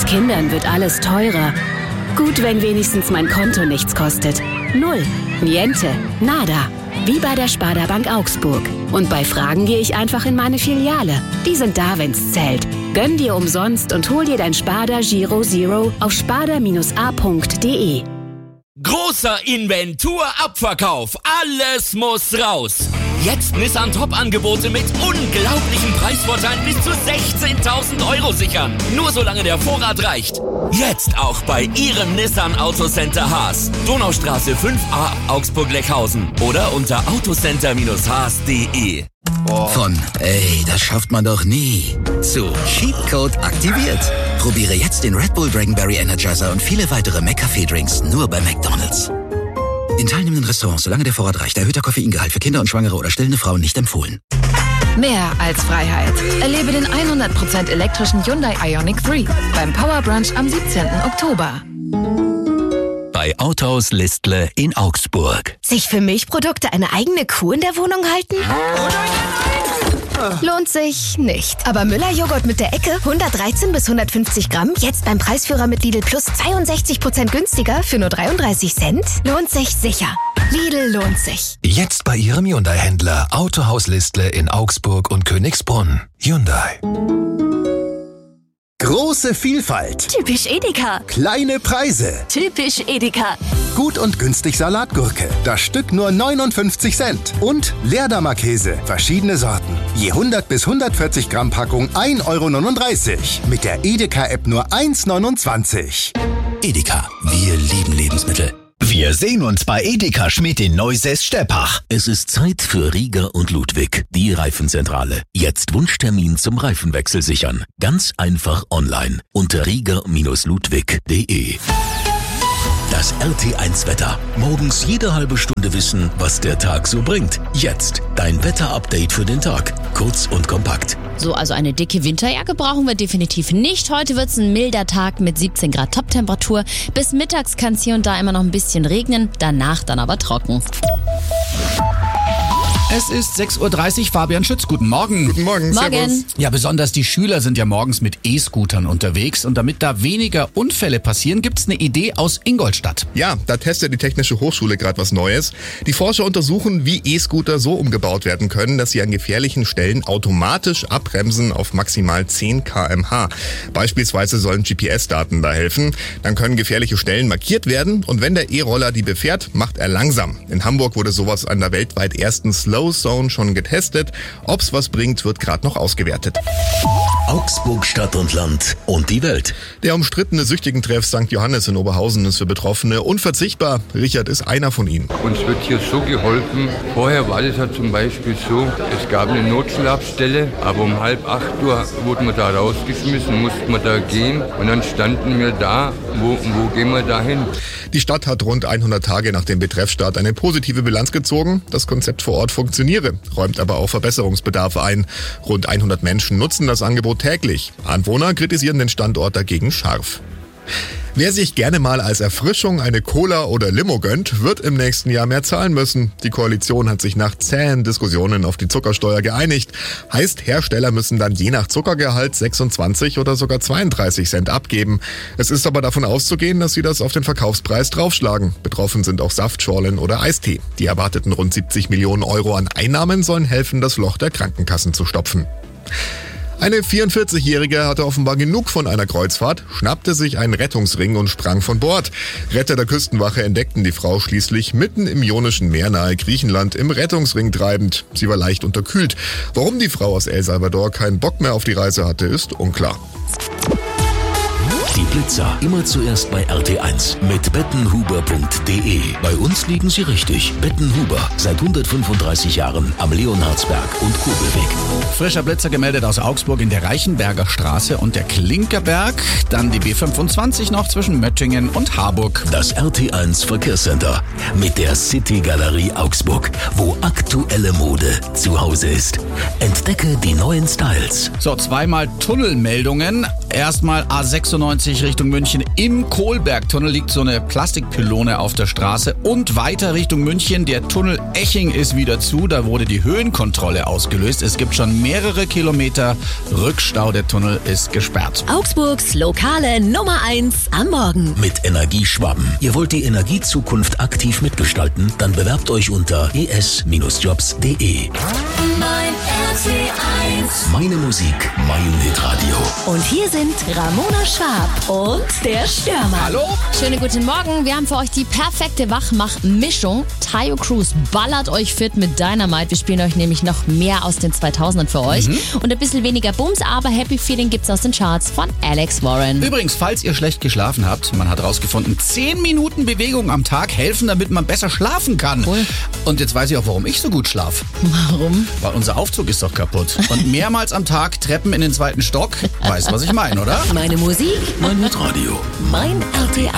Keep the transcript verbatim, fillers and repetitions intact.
Mit Kindern wird alles teurer. Gut, wenn wenigstens mein Konto nichts kostet. Null. Niente. Nada. Wie bei der Sparda Bank Augsburg. Und bei Fragen gehe ich einfach in meine Filiale. Die sind da, wenn's zählt. Gönn dir umsonst und hol dir dein Sparda Giro Zero auf sparda a punkt de. Großer Inventur-Abverkauf. Alles muss raus. Jetzt Nissan Top-Angebote mit unglaublichen Preisvorteilen bis zu sechzehntausend Euro sichern. Nur solange der Vorrat reicht. Jetzt auch bei Ihrem Nissan Autocenter Haas. Donaustraße fünf a Augsburg-Leckhausen oder unter autocenter haas punkt de. Von ey, das schafft man doch nie zu Cheatcode aktiviert. Probiere jetzt den Red Bull Dragonberry Energizer und viele weitere McCafé-Drinks nur bei McDonald's. In teilnehmenden Restaurants, solange der Vorrat reicht, erhöhter Koffeingehalt für Kinder und Schwangere oder stillende Frauen nicht empfohlen. Mehr als Freiheit. Erlebe den hundert Prozent elektrischen Hyundai Ioniq drei beim Power Brunch am siebzehnten Oktober. Bei Autohaus Listle in Augsburg. Sich für Milchprodukte eine eigene Kuh in der Wohnung halten? Lohnt sich nicht. Aber Müller-Joghurt mit der Ecke, hundertdreizehn bis hundertfünfzig Gramm, jetzt beim Preisführer mit Lidl Plus zweiundsechzig Prozent günstiger für nur dreiunddreißig Cent? Lohnt sich sicher. Lidl lohnt sich. Jetzt bei Ihrem Hyundai-Händler Autohaus Listle in Augsburg und Königsbrunn. Hyundai. Große Vielfalt. Typisch Edeka. Kleine Preise. Typisch Edeka. Gut und günstig Salatgurke. Das Stück nur neunundfünfzig Cent. Und Leerdammer Käse. Verschiedene Sorten. Je hundert bis hundertvierzig Gramm Packung ein Euro neununddreißig. Mit der Edeka-App nur eins neunundzwanzig. Edeka, wir lieben Lebensmittel. Wir sehen uns bei Edeka Schmidt in Neusäß-Steppach. Es ist Zeit für Rieger und Ludwig, die Reifenzentrale. Jetzt Wunschtermin zum Reifenwechsel sichern. Ganz einfach online unter rieger ludwig punkt de. Das R T eins Wetter. Morgens jede halbe Stunde wissen, was der Tag so bringt. Jetzt dein Wetterupdate für den Tag. Kurz und kompakt. So, also eine dicke Winterjacke brauchen wir definitiv nicht. Heute wird's ein milder Tag mit siebzehn Grad Toptemperatur. Bis mittags kann es hier und da immer noch ein bisschen regnen, danach dann aber trocken. Es ist sechs Uhr dreißig, Fabian Schütz, guten Morgen. Guten Morgen, Morgen. Servus. Ja, besonders die Schüler sind ja morgens mit E-Scootern unterwegs und damit da weniger Unfälle passieren, gibt's eine Idee aus Ingolstadt. Ja, da testet die Technische Hochschule gerade was Neues. Die Forscher untersuchen, wie E-Scooter so umgebaut werden können, dass sie an gefährlichen Stellen automatisch abbremsen auf maximal zehn Kilometer pro Stunde. Beispielsweise sollen G P S-Daten da helfen. Dann können gefährliche Stellen markiert werden und wenn der E-Roller die befährt, macht er langsam. In Hamburg wurde sowas an der weltweit ersten Slow Zone schon getestet. Ob's was bringt, wird gerade noch ausgewertet. Augsburg Stadt und Land und die Welt. Der umstrittene Süchtigentreff Sankt Johannes in Oberhausen ist für Betroffene unverzichtbar. Richard ist einer von ihnen. Uns wird hier so geholfen. Vorher war das ja zum Beispiel so, es gab eine Notschlafstelle, aber um halb acht Uhr wurden wir da rausgeschmissen, mussten wir da gehen und dann standen wir da, wo, wo gehen wir da hin? Die Stadt hat rund hundert Tage nach dem Betreffstart eine positive Bilanz gezogen. Das Konzept vor Ort funktioniere, räumt aber auch Verbesserungsbedarf ein. Rund hundert Menschen nutzen das Angebot täglich. Anwohner kritisieren den Standort dagegen scharf. Wer sich gerne mal als Erfrischung eine Cola oder Limo gönnt, wird im nächsten Jahr mehr zahlen müssen. Die Koalition hat sich nach zähen Diskussionen auf die Zuckersteuer geeinigt. Heißt, Hersteller müssen dann je nach Zuckergehalt sechsundzwanzig oder sogar zweiunddreißig Cent abgeben. Es ist aber davon auszugehen, dass sie das auf den Verkaufspreis draufschlagen. Betroffen sind auch Saft, Schorlen oder Eistee. Die erwarteten rund siebzig Millionen Euro an Einnahmen sollen helfen, das Loch der Krankenkassen zu stopfen. Eine vierundvierzigjährige hatte offenbar genug von einer Kreuzfahrt, schnappte sich einen Rettungsring und sprang von Bord. Retter der Küstenwache entdeckten die Frau schließlich mitten im Ionischen Meer nahe Griechenland im Rettungsring treibend. Sie war leicht unterkühlt. Warum die Frau aus El Salvador keinen Bock mehr auf die Reise hatte, ist unklar. Die Blitzer immer zuerst bei R T eins mit bettenhuber punkt de. Bei uns liegen sie richtig. Bettenhuber, seit hundertfünfunddreißig Jahren am Leonhardsberg und Kurbelweg. Frischer Blitzer gemeldet aus Augsburg in der Reichenberger Straße und der Klinkerberg. Dann die B fünfundzwanzig noch zwischen Möttingen und Harburg. Das R T eins Verkehrscenter mit der City Galerie Augsburg, wo aktuelle Mode zu Hause ist. Entdecke die neuen Styles. So, zweimal Tunnelmeldungen. Erstmal A sechsundneunzig neunundneunzig Richtung München. Im Kohlbergtunnel liegt so eine Plastikpylone auf der Straße. Und weiter Richtung München. Der Tunnel Eching ist wieder zu. Da wurde die Höhenkontrolle ausgelöst. Es gibt schon mehrere Kilometer Rückstau. Der Tunnel ist gesperrt. Augsburgs lokale Nummer eins am Morgen. Mit Energieschwaben. Ihr wollt die Energiezukunft aktiv mitgestalten? Dann bewerbt euch unter e s Jobs punkt de. Mein R T eins. Meine Musik, mein Hitradio. Und hier sind Ramona Schwab und der Stürmer. Hallo. Schönen guten Morgen. Wir haben für euch die perfekte Wachmach-Mischung. Tayo Cruz ballert euch fit mit Dynamite. Wir spielen euch nämlich noch mehr aus den zweitausendern für euch. Mhm. Und ein bisschen weniger Bums, aber Happy Feeling gibt's aus den Charts von Alex Warren. Übrigens, falls ihr schlecht geschlafen habt, man hat rausgefunden, zehn Minuten Bewegung am Tag helfen, damit man besser schlafen kann. Cool. Und jetzt weiß ich auch, warum ich so gut schlafe. Warum? Weil unser Aufzug ist doch kaputt. Und mehrmals am Tag Treppen in den zweiten Stock. Weißt du, was ich meine, oder? Meine Musik, Mein Hitradio. mein R T eins.